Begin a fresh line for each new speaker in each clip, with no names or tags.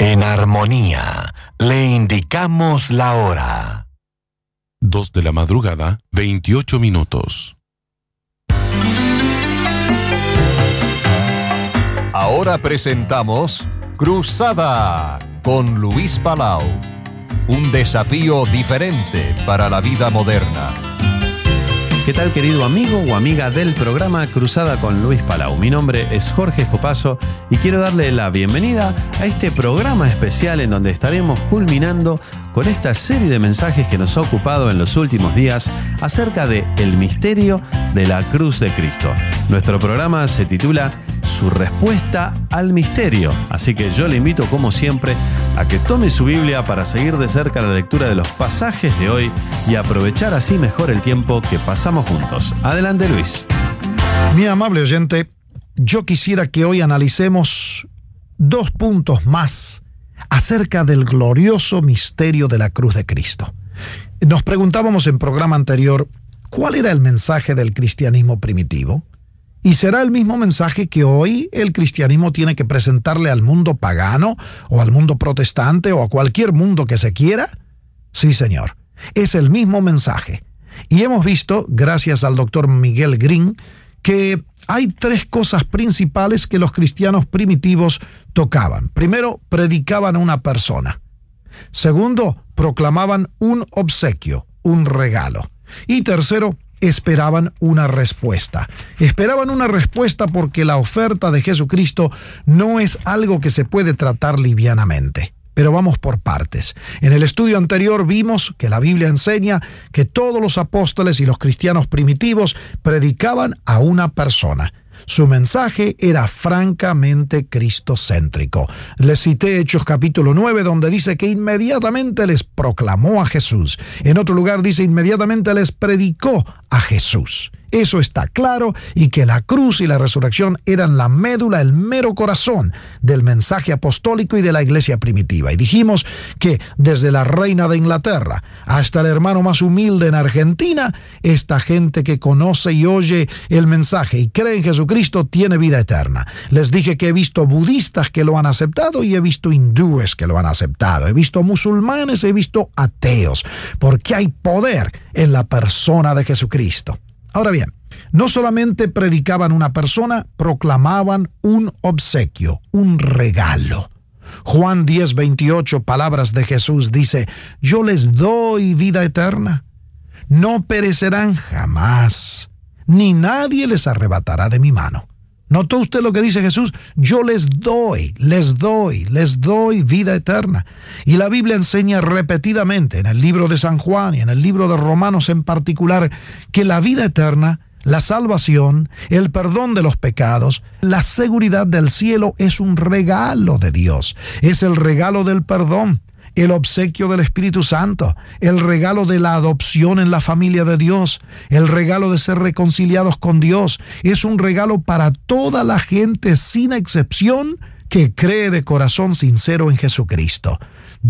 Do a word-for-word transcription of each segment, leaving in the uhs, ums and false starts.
En armonía, le indicamos la hora.
Dos de la madrugada, veintiocho minutos.
Ahora presentamos Cruzada con Luis Palau. Un desafío diferente para la vida moderna.
¿Qué tal, querido amigo o amiga del programa Cruzada con Luis Palau? Mi nombre es Jorge Escopazo y quiero darle la bienvenida a este programa especial en donde estaremos culminando con esta serie de mensajes que nos ha ocupado en los últimos días acerca de el misterio de la cruz de Cristo. Nuestro programa se titula Su respuesta al misterio, así que yo le invito, como siempre, a que tome su Biblia para seguir de cerca la lectura de los pasajes de hoy y aprovechar así mejor el tiempo que pasamos juntos. Adelante, Luis.
Mi amable oyente, yo quisiera que hoy analicemos dos puntos más acerca del glorioso misterio de la cruz de Cristo. Nos preguntábamos en programa anterior, ¿cuál era el mensaje del cristianismo primitivo? ¿Y será el mismo mensaje que hoy el cristianismo tiene que presentarle al mundo pagano o al mundo protestante o a cualquier mundo que se quiera? Sí, señor, es el mismo mensaje. Y hemos visto, gracias al doctor Miguel Green, que hay tres cosas principales que los cristianos primitivos tocaban. Primero, predicaban a una persona. Segundo, proclamaban un obsequio, un regalo. Y tercero, esperaban una respuesta. Esperaban una respuesta porque la oferta de Jesucristo no es algo que se puede tratar livianamente. Pero vamos por partes. En el estudio anterior vimos que la Biblia enseña que todos los apóstoles y los cristianos primitivos predicaban a una persona. Su mensaje era francamente cristocéntrico. Les cité Hechos capítulo nueve, donde dice que inmediatamente les proclamó a Jesús. En otro lugar dice inmediatamente les predicó a Jesús. Eso está claro, y que la cruz y la resurrección eran la médula, el mero corazón del mensaje apostólico y de la iglesia primitiva. Y dijimos que desde la reina de Inglaterra hasta el hermano más humilde en Argentina, esta gente que conoce y oye el mensaje y cree en Jesucristo tiene vida eterna. Les dije que he visto budistas que lo han aceptado y he visto hindúes que lo han aceptado. He visto musulmanes, he visto ateos, porque hay poder en la persona de Jesucristo. Ahora bien, no solamente predicaban una persona, proclamaban un obsequio, un regalo. Juan diez, veintiocho, palabras de Jesús, dice, yo les doy vida eterna. No perecerán jamás, ni nadie les arrebatará de mi mano. ¿Notó usted lo que dice Jesús? Yo les doy, les doy, les doy vida eterna. Y la Biblia enseña repetidamente en el libro de San Juan y en el libro de Romanos en particular que la vida eterna, la salvación, el perdón de los pecados, la seguridad del cielo es un regalo de Dios. Es el regalo del perdón, el obsequio del Espíritu Santo, el regalo de la adopción en la familia de Dios, el regalo de ser reconciliados con Dios. Es un regalo para toda la gente sin excepción que cree de corazón sincero en Jesucristo.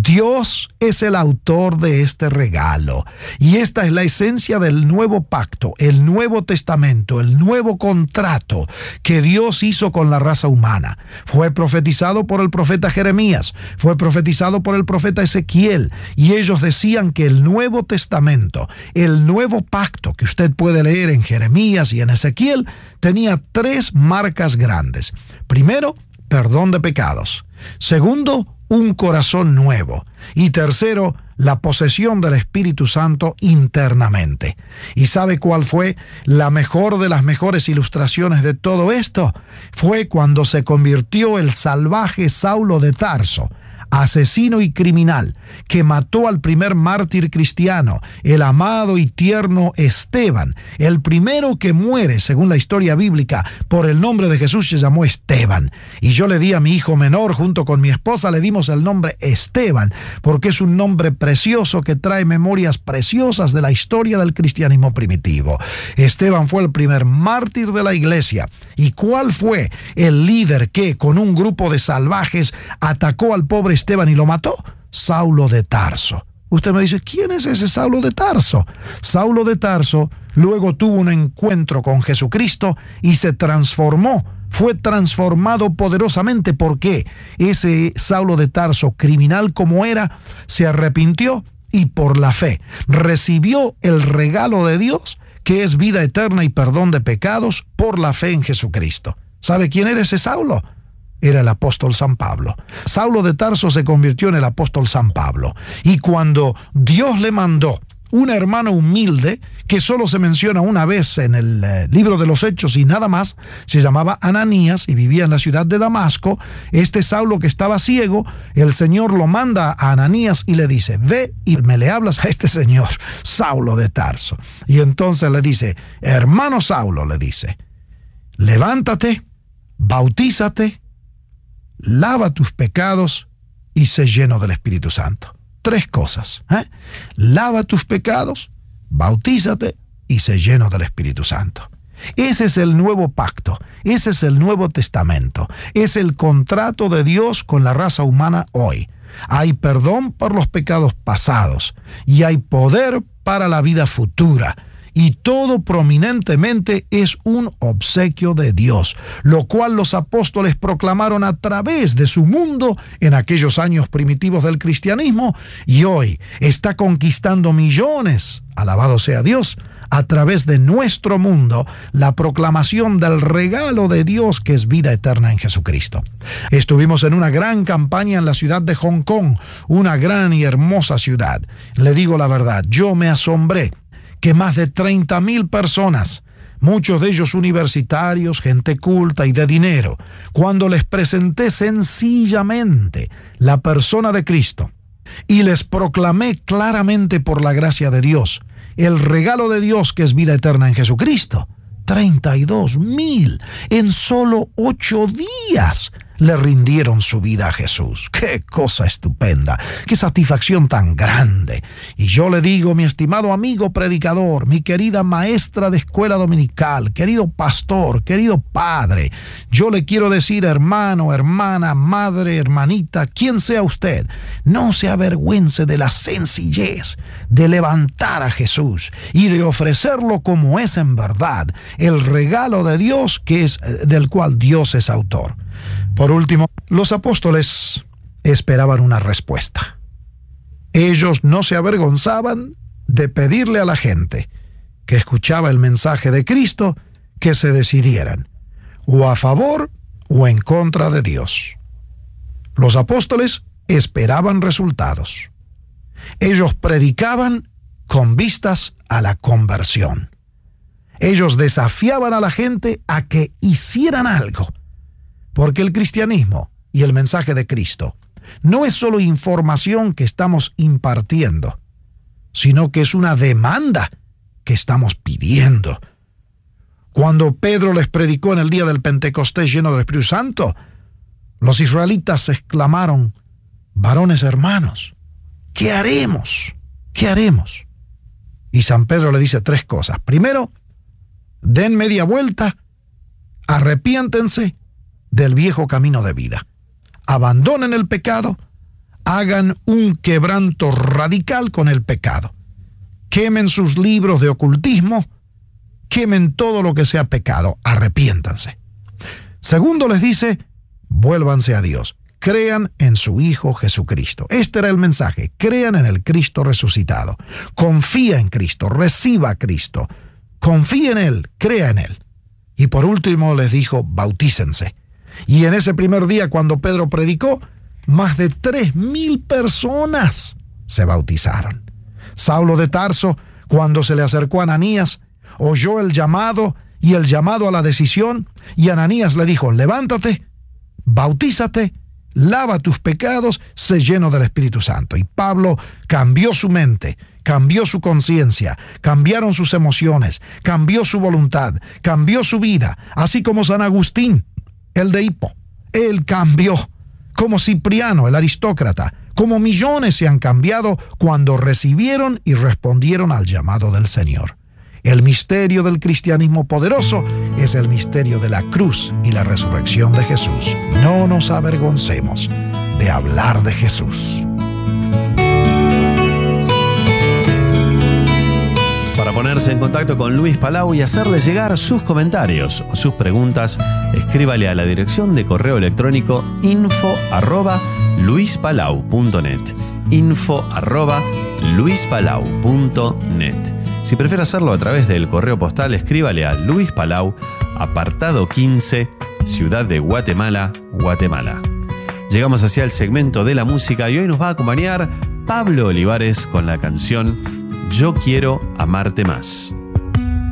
Dios es el autor de este regalo, y esta es la esencia del nuevo pacto, el Nuevo Testamento, el nuevo contrato que Dios hizo con la raza humana. Fue profetizado por el profeta Jeremías, fue profetizado por el profeta Ezequiel, y ellos decían que el Nuevo Testamento, el nuevo pacto que usted puede leer en Jeremías y en Ezequiel, tenía tres marcas grandes. Primero, perdón de pecados. Segundo, un corazón nuevo. Y tercero, la posesión del Espíritu Santo internamente. ¿Y sabe cuál fue la mejor de las mejores ilustraciones de todo esto? Fue cuando se convirtió el salvaje Saulo de Tarso, asesino y criminal, que mató al primer mártir cristiano, el amado y tierno Esteban. El primero que muere, según la historia bíblica, por el nombre de Jesús se llamó Esteban. Y yo le di a mi hijo menor, junto con mi esposa, le dimos el nombre Esteban, porque es un nombre precioso que trae memorias preciosas de la historia del cristianismo primitivo. Esteban fue el primer mártir de la iglesia. ¿Y cuál fue el líder que, con un grupo de salvajes, atacó al pobre Esteban y lo mató? Saulo de Tarso. Usted me dice, ¿quién es ese Saulo de Tarso? Saulo de Tarso luego tuvo un encuentro con Jesucristo y se transformó fue transformado poderosamente porque ese Saulo de Tarso, criminal como era, se arrepintió y por la fe recibió el regalo de Dios, que es vida eterna y perdón de pecados por la fe en Jesucristo. ¿Sabe quién era ese Saulo? Era el apóstol San Pablo. Saulo de Tarso se convirtió en el apóstol San Pablo. Y cuando Dios le mandó un hermano humilde, que solo se menciona una vez en el eh, libro de los Hechos y nada más, se llamaba Ananías y vivía en la ciudad de Damasco, este Saulo que estaba ciego, el Señor lo manda a Ananías y le dice, ve y me le hablas a este señor, Saulo de Tarso. Y entonces le dice, hermano Saulo, le dice, levántate, bautízate, lava tus pecados y sé lleno del Espíritu Santo. Tres cosas. ¿eh? Lava tus pecados, bautízate y sé lleno del Espíritu Santo. Ese es el nuevo pacto, ese es el Nuevo Testamento, es el contrato de Dios con la raza humana hoy. Hay perdón por los pecados pasados y hay poder para la vida futura. Y todo prominentemente es un obsequio de Dios, lo cual los apóstoles proclamaron a través de su mundo en aquellos años primitivos del cristianismo y hoy está conquistando millones, alabado sea Dios, a través de nuestro mundo, la proclamación del regalo de Dios que es vida eterna en Jesucristo. Estuvimos en una gran campaña en la ciudad de Hong Kong, una gran y hermosa ciudad. Le digo la verdad, yo me asombré que más de treinta mil personas, muchos de ellos universitarios, gente culta y de dinero, cuando les presenté sencillamente la persona de Cristo y les proclamé claramente por la gracia de Dios el regalo de Dios que es vida eterna en Jesucristo, treinta y dos mil en solo ocho días le rindieron su vida a Jesús. ¡Qué cosa estupenda! ¡Qué satisfacción tan grande! Y yo le digo, mi estimado amigo predicador, mi querida maestra de escuela dominical, querido pastor, querido padre, yo le quiero decir, hermano, hermana, madre, hermanita, quien sea usted, no se avergüence de la sencillez de levantar a Jesús y de ofrecerlo como es en verdad, el regalo de Dios que es, del cual Dios es autor. Por último, los apóstoles esperaban una respuesta. Ellos no se avergonzaban de pedirle a la gente que escuchaba el mensaje de Cristo que se decidieran, o a favor o en contra de Dios. Los apóstoles esperaban resultados. Ellos predicaban con vistas a la conversión. Ellos desafiaban a la gente a que hicieran algo. Porque el cristianismo y el mensaje de Cristo no es solo información que estamos impartiendo, sino que es una demanda que estamos pidiendo. Cuando Pedro les predicó en el día del Pentecostés lleno del Espíritu Santo, los israelitas exclamaron, varones hermanos, ¿qué haremos? ¿Qué haremos? Y San Pedro le dice tres cosas. Primero, den media vuelta, arrepiéntense del viejo camino de vida. Abandonen el pecado, hagan un quebranto radical con el pecado. Quemen sus libros de ocultismo, quemen todo lo que sea pecado, arrepiéntanse. Segundo les dice, vuélvanse a Dios, crean en su Hijo Jesucristo. Este era el mensaje, crean en el Cristo resucitado. Confía en Cristo, reciba a Cristo, confía en Él, crea en Él. Y por último les dijo, bautícense. Y en ese primer día, cuando Pedro predicó, más de tres mil personas se bautizaron. Saulo de Tarso, cuando se le acercó a Ananías, oyó el llamado y el llamado a la decisión, y Ananías le dijo, levántate, bautízate, lava tus pecados, sé lleno del Espíritu Santo. Y Pablo cambió su mente, cambió su conciencia, cambiaron sus emociones, cambió su voluntad, cambió su vida, así como San Agustín, el de Hippo. Él cambió, como Cipriano, el aristócrata, como millones se han cambiado cuando recibieron y respondieron al llamado del Señor. El misterio del cristianismo poderoso es el misterio de la cruz y la resurrección de Jesús. No nos avergoncemos de hablar de Jesús.
Para ponerse en contacto con Luis Palau y hacerle llegar sus comentarios o sus preguntas, escríbale a la dirección de correo electrónico info arroba luispalau punto net. info arroba luispalau punto net. Si prefiere hacerlo a través del correo postal, escríbale a Luis Palau, apartado quince, Ciudad de Guatemala, Guatemala. Llegamos hacia el segmento de la música y hoy nos va a acompañar Pablo Olivares con la canción Yo Quiero Amarte Más.